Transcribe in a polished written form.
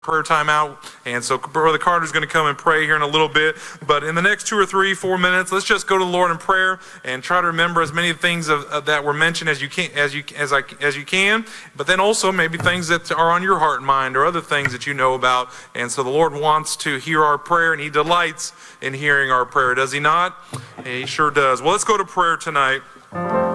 prayer time out, and so Brother Carter's going to come and pray here in a little bit. But in the next 2 or 3, 4 minutes, let's just go to the Lord in prayer and try to remember as many things that were mentioned as you can. But then also maybe things that are on your heart and mind, or other things that you know about. And so the Lord wants to hear our prayer, and He delights in hearing our prayer, does He not? He sure does. Well, let's go to prayer tonight.